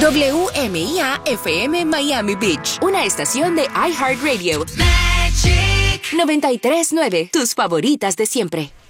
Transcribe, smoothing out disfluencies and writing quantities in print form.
WMIA FM Miami Beach, una estación de iHeartRadio. Magic 93.9, tus favoritas de siempre.